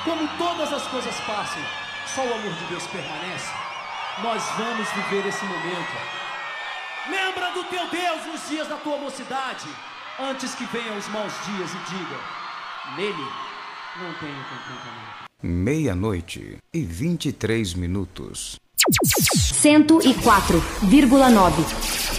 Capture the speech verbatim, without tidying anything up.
como todas as coisas passam, só o amor de Deus permanece. Nós vamos viver esse momento. Lembra do teu Deus nos dias da tua mocidade, antes que venham os maus dias e diga: nele não tenho contentamento. Meia-noite e vinte e três minutos. cento e quatro vírgula nove.